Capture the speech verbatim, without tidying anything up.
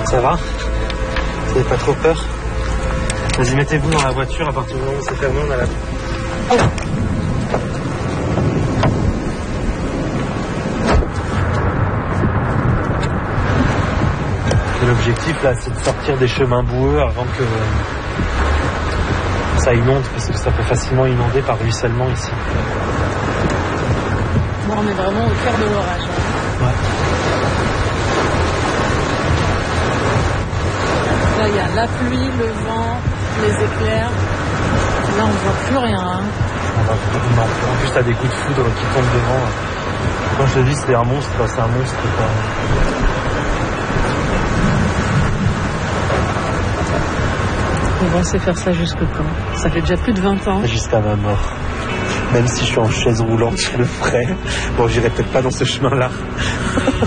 Ça va? Vous n'avez pas trop peur? Vas-y, mettez-vous dans la voiture, à partir du moment où c'est fermé, on a la... Oh. L'objectif là, c'est de sortir des chemins boueux avant que ça inonde, parce que ça peut facilement inonder par ruissellement ici. Bon, on est vraiment au cœur de l'orage. Hein. Ouais. Là, il y a la pluie, le vent, les éclairs. Là, on ne voit plus rien. Hein. On va... non. En plus, t'as des coups de foudre qui tombent devant. Quand je te dis c'est un monstre, c'est un monstre. Quoi. On va se faire ça jusque quand? Ça fait déjà plus de vingt ans. Jusqu'à ma mort. Même si je suis en chaise roulante, je le ferai. Bon, j'irai peut-être pas dans ce chemin-là.